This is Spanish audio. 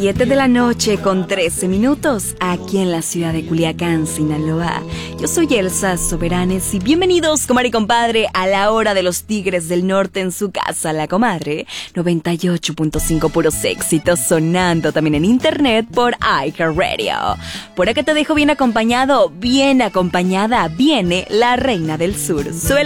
7 de la noche con 13 minutos aquí en la ciudad de Culiacán, Sinaloa. Yo soy Elsa Soberanes y bienvenidos, comadre y compadre, a la hora de los Tigres del Norte en su casa, La Comadre. 98.5 puros éxitos sonando también en internet por iHeartRadio. Por acá te dejo bien acompañado, bien acompañada, viene la Reina del Sur.